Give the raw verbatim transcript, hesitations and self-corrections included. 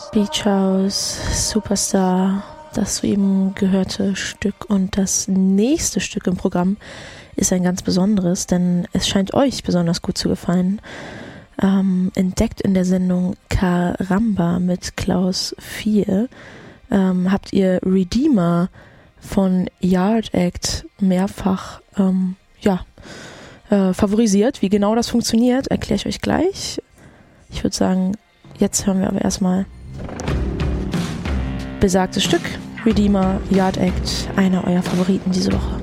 Beach House, Superstar, das soeben gehörte Stück. Und das nächste Stück im Programm ist ein ganz besonderes, denn es scheint euch besonders gut zu gefallen. Ähm, entdeckt in der Sendung Caramba mit Klaus vier ähm, habt ihr Redeemer von Yard Act mehrfach ähm, ja, äh, favorisiert. Wie genau das funktioniert, erkläre ich euch gleich. Ich würde sagen, jetzt hören wir aber erstmal besagtes Stück, Redeemer, Yard Act, einer eurer Favoriten diese Woche.